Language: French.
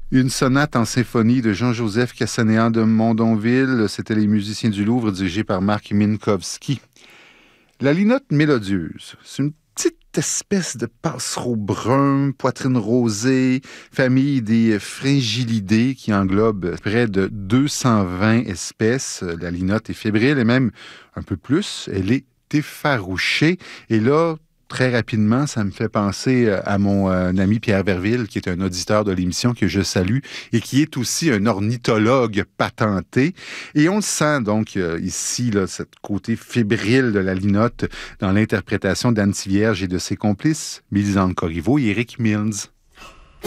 Une sonate en symphonie de Jean-Joseph Cassanéan de Mondonville. C'était les musiciens du Louvre dirigés par Marc Minkowski. La linotte mélodieuse, c'est une petite espèce de passereau brun, poitrine rosée, famille des fringillidés qui englobe près de 220 espèces. La linotte est fébrile et même un peu plus. Elle est effarouchée. Et là, très rapidement, ça me fait penser à mon ami Pierre Verville, qui est un auditeur de l'émission que je salue et qui est aussi un ornithologue patenté. Et on le sent donc ici, là, ce côté fébrile de la linotte dans l'interprétation d'Anne Tivierge et de ses complices, Mélisande Corriveau et Éric Mills.